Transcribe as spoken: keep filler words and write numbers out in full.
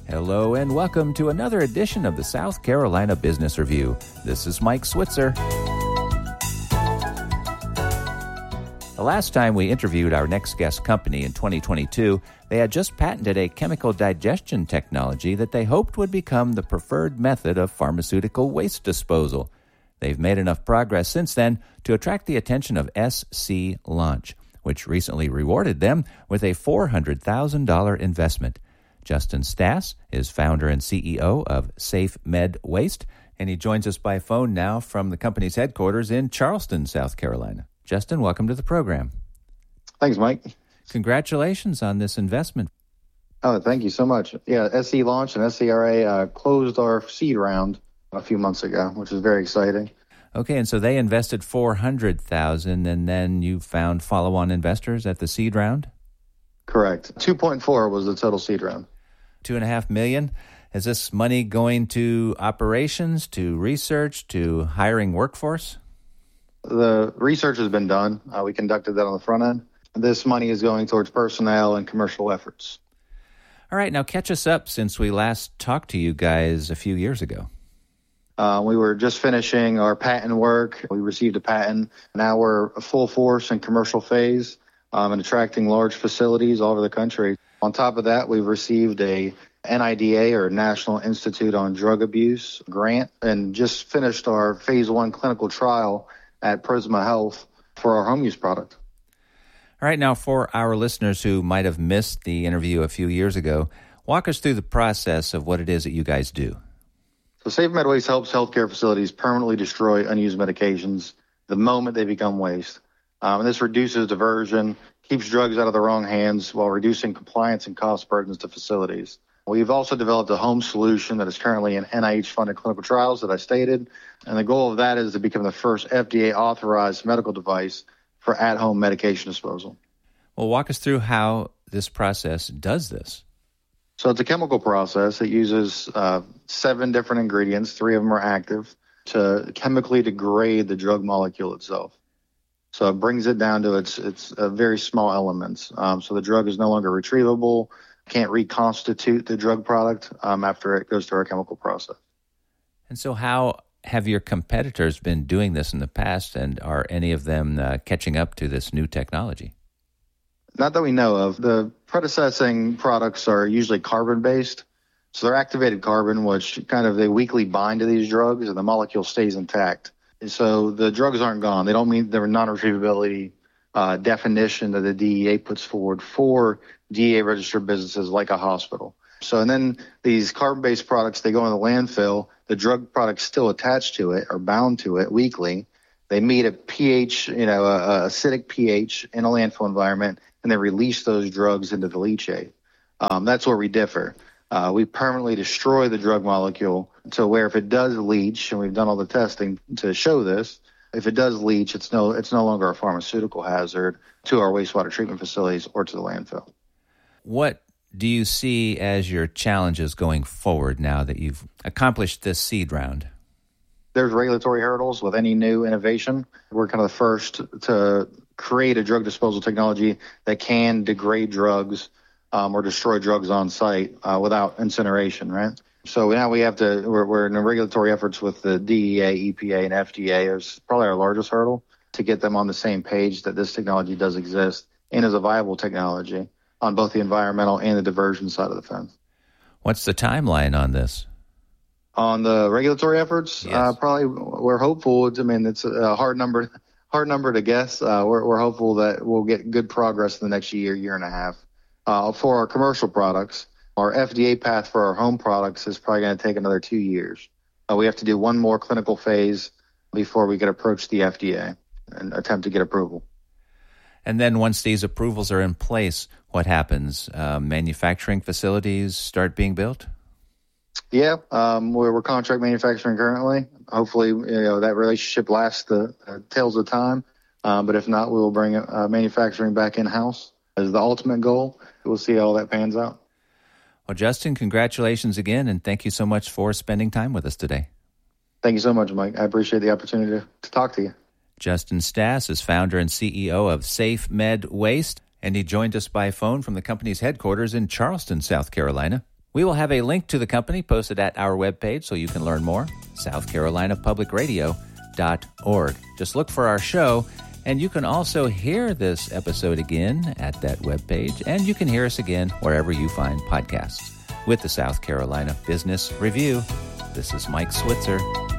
Hello and welcome to another edition of the South Carolina Business Review. This is Mike Switzer. The last time we interviewed our next guest company in twenty twenty-two, they had just patented a chemical digestion technology that they hoped would become the preferred method of pharmaceutical waste disposal. They've made enough progress since then to attract the attention of S C Launch, which recently rewarded them with a four hundred thousand dollars investment. Justin Stass is founder and C E O of Safe Med Waste, and he joins us by phone now from the company's headquarters in Charleston, South Carolina. Justin, welcome to the program. Thanks, Mike. Congratulations on this investment. Oh, thank you so much. Yeah, S C Launch and S C R A uh, closed our seed round a few months ago, which is very exciting. Okay, and so they invested four hundred thousand dollars, and then you found follow-on investors at the seed round? Correct. two point four was the total seed round. Two and a half million. Is this money going to operations, to research, to hiring workforce? The research has been done. Uh, we conducted that on the front end. This money is going towards personnel and commercial efforts. All right, now catch us up since we last talked to you guys a few years ago. Uh, we were just finishing our patent work. We received a patent. Now we're full force in commercial phase um, and attracting large facilities all over the country. On top of that, we've received a N I D A, or National Institute on Drug Abuse, grant, and just finished our phase one clinical trial at Prisma Health for our home use product. All right, now for our listeners who might have missed the interview a few years ago, walk us through the process of what it is that you guys do. So Safe Med Waste helps healthcare facilities permanently destroy unused medications the moment they become waste. Um, and this reduces diversion, keeps drugs out of the wrong hands while reducing compliance and cost burdens to facilities. We've also developed a home solution that is currently in N I H-funded clinical trials that I stated, and the goal of that is to become the first F D A-authorized medical device for at-home medication disposal. Well, walk us through how this process does this. So it's a chemical process. It uses uh, seven different ingredients, three of them are active, to chemically degrade the drug molecule itself. So it brings it down to its its uh, very small elements. Um, so the drug is no longer retrievable, can't reconstitute the drug product um, after it goes through our chemical process. And so how have your competitors been doing this in the past, and are any of them uh, catching up to this new technology? Not that we know of. The predecessing products are usually carbon-based. So they're activated carbon, which kind of they weakly bind to these drugs, and the molecule stays intact. So the drugs aren't gone. They don't meet the non-retrievability uh, definition that the D E A puts forward for D E A-registered businesses like a hospital. So, and then these carbon-based products, they go in the landfill. The drug product's still attached to it or bound to it weakly. They meet a pH, you know, a, a acidic pH in a landfill environment, and they release those drugs into the leachate. Um, that's where we differ. Uh, we permanently destroy the drug molecule to where if it does leach, and we've done all the testing to show this, if it does leach, it's no it's no longer a pharmaceutical hazard to our wastewater treatment facilities or to the landfill. What do you see as your challenges going forward now that you've accomplished this seed round? There's regulatory hurdles with any new innovation. We're kind of the first to create a drug disposal technology that can degrade drugs um, or destroy drugs on site uh, without incineration, right? So now we have to, we're, we're in the regulatory efforts with the D E A, E P A, and F D A. It's probably our largest hurdle to get them on the same page that this technology does exist and is a viable technology on both the environmental and the diversion side of the fence. What's the timeline on this? On the regulatory efforts, yes. uh, probably we're hopeful. I mean, it's a hard number, hard number to guess. Uh, we're, we're hopeful that we'll get good progress in the next year, year and a half. Uh, for our commercial products, our F D A path for our home products is probably going to take another two years. Uh, we have to do one more clinical phase before we can approach the F D A and attempt to get approval. And then once these approvals are in place, what happens? Uh, manufacturing facilities start being built? Yeah, um, we're, we're contract manufacturing currently. Hopefully, you know, that relationship lasts the uh, tails of time. Um, but if not, we will bring uh, manufacturing back in-house as the ultimate goal. We'll see how that pans out. Well, Justin, congratulations again, and thank you so much for spending time with us today. Thank you so much, Mike. I appreciate the opportunity to, to talk to you. Justin Stass is founder and C E O of Safe Med Waste, and he joined us by phone from the company's headquarters in Charleston, South Carolina. We will have a link to the company posted at our webpage so you can learn more, south carolina public radio dot org. Just look for our show, and you can also hear this episode again at that webpage, and you can hear us again wherever you find podcasts. With the South Carolina Business Review, this is Mike Switzer.